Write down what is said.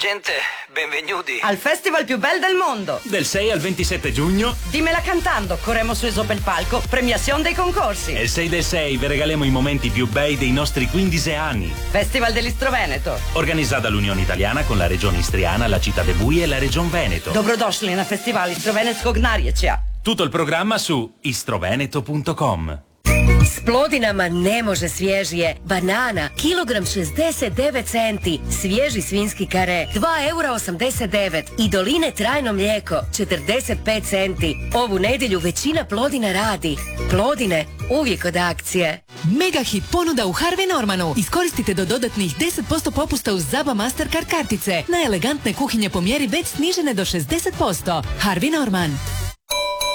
Gente, benvenuti al festival più bello del mondo. Del 6 al 27 giugno. Dimmela cantando, corremo su sopra il palco, premiazione dei concorsi. E il 6 del 6 vi regaliamo i momenti più bei dei nostri 15 anni. Festival dell'Istro Veneto. Organizzata dall'Unione Italiana con la Regione Istriana, la Città de Bui e la Regione Veneto. Dobrodošli na festival Istrovenetskog narječja. Tutto il programma su istroveneto.com. S Plodinama ne može svježije. Banana, kilogram 69 centi. Svježi svinski kare, 2,89 €. I Doline trajno mlijeko, 45 centi. Ovu nedjelju većina Plodina radi. Plodine, uvijek od akcije. Mega hit ponuda u Harvey Normanu. Iskoristite do dodatnih 10% popusta uz ZABA Mastercard kartice. Na elegantne kuhinje po mjeri već snižene do 60%. Harvey Norman.